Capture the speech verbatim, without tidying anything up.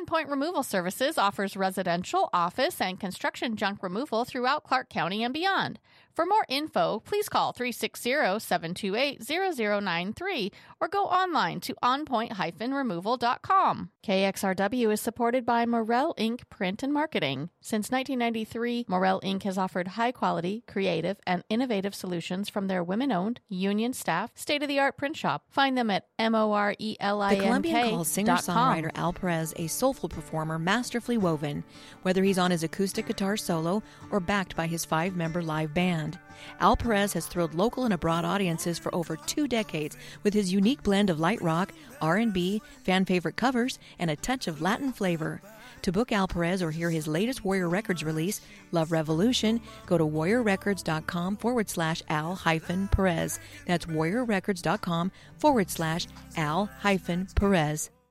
On Point Removal Services offers residential, office, and construction junk removal throughout Clark County and beyond. For more info, please call three six zero, seven two eight, zero zero nine three or go online to on point dash removal dot com. K X R W is supported by Morel Incorporated. Print and Marketing. Since nineteen ninety-three, Morel Incorporated has offered high-quality, creative, and innovative solutions from their women-owned, union-staffed, state-of-the-art print shop. Find them at M O R E L I N K The Colombian calls singer-songwriter Al Perez a soulful performer masterfully woven, whether he's on his acoustic guitar solo or backed by his five-member live band. Al Perez has thrilled local and abroad audiences for over two decades with his unique blend of light rock, R and B, fan-favorite covers, and a touch of Latin flavor. To book Al Perez or hear his latest Warrior Records release, Love Revolution, go to warriorrecords.com forward slash Al hyphen Perez. That's warriorrecords.com forward slash Al hyphen Perez.